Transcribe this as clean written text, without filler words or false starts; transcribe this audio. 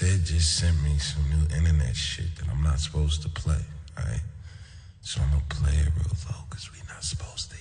Sid just sent me some new internet shit that I'm not supposed to play, alright? So I'm gonna play it real low, cause we not supposed to